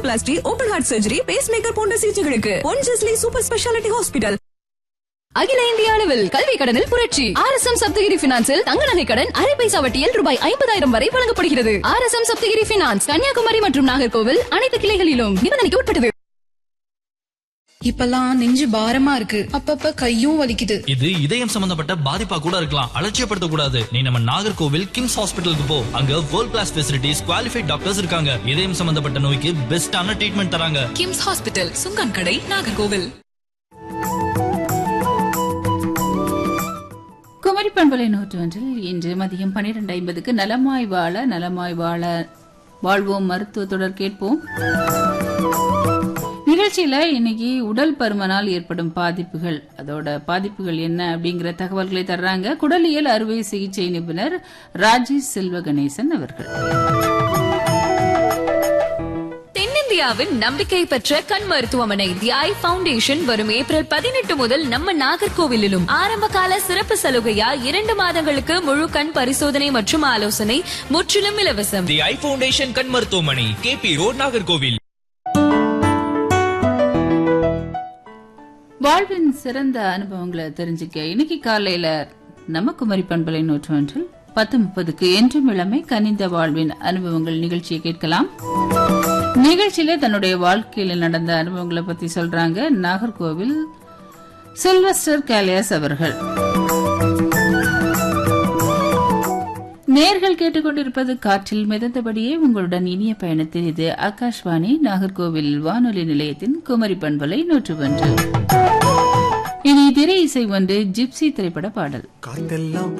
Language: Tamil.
Angioplasty, open heart surgery, base maker போன்ற சிகிச்சைகளுக்கு பொன்ஜஸ்லி சூப்பர் ஸ்பெஷாலிட்டி ஹாஸ்பிடல். அகில இந்திய அளவில் கல்வி கடனில் புரட்சி. RSM சப்தகிரி பினான்சில் தங்க நகை கடன் அரை பைசா வட்டியில் ரூபாய் 50,000 வரை வழங்கப்படுகிறது. RSM சப்தகிரி பினான்ஸ், கன்னியாகுமரி மற்றும் நாகர்கோவில் அனைத்து கிளைகளிலும் நிபந்தனைக்கு உட்பட்டது. இப்பெல்லாம் நெஞ்சு பாரமா இருக்கு, அப்பப்ப கையும் வலிக்குது. இது இதயம் சம்பந்தப்பட்ட பாதிப்பா கூட இருக்கலாம். அலட்சியப்படுத்த கூடாது. நீ நம்ம நாகர்கோவில் கிம்ஸ் ஹாஸ்பிட்டலுக்கு போ. அங்க world class facilities, qualified doctors இருக்காங்க. இதயம் சம்பந்தப்பட்ட நோய்க்கு பெஸ்டான ட்ரீட்மெண்ட் தராங்க. கிம்ஸ் ஹாஸ்பிட்டல், சுங்கன் கடை, நாகர்கோவில். குமரி பண்பலை 101 இன்று மதியம் 12:50 நலமாய் வாழ வாழ்வோம் மருத்துவ தொடர் கேட்போம். நிகழ்ச்சியில இன்னைக்கு உடல் பருமனால் ஏற்படும் பாதிப்புகள், அதோட பாதிப்புகள் என்ன அப்படிங்கிற தகவல்களை தர்றாங்க குடலியல் அறுவை சிகிச்சை நிபுணர் ராஜேஷ் செல்வ கணேசன் அவர்கள். தென்னிந்தியாவின் நம்பிக்கை பெற்ற கண் மருத்துவமனை தி ஐ ஃபவுண்டேஷன் வரும் ஏப்ரல் 18 முதல் நம்ம நாகர்கோவிலிலும் ஆரம்ப கால சிறப்பு சலுகையா 2 மாதங்களுக்கு முழு கண் பரிசோதனை மற்றும் ஆலோசனை முற்றிலும் இலவசம். தி ஐ ஃபவுண்டேஷன் கண் மருத்துவமனை, KP ரோட், நாகர்கோவில். வாழ்வின் சிறந்த அனுபவங்களை தெரிஞ்சுக்க இன்னைக்கு காலையில நம்ம குமரி பண்பலை 101 10:30 என்றும் இளமை கனிந்த வாழ்வின் அனுபவங்கள் நிகழ்ச்சியை கேட்கலாம். நிகழ்ச்சியில தன்னுடைய வாழ்க்கையில நடந்த அனுபவங்களை பத்தி சொல்றாங்க நாகர்கோவில் சில்வஸ்டர் கேலியாஸ் அவர்கள். நேர்கள் கேட்டுக்கொண்டிருப்பது காற்றில் மிதந்தபடியே உங்களுடன் இனிய பயணத்தில். இது ஆகாஷ்வாணி நாகர்கோவில் வானொலி நிலையத்தின் குமரி பண்பலை 101. இனி திரை இசை ஒன்று ஜிப்சி திரைப்பட பாடல்.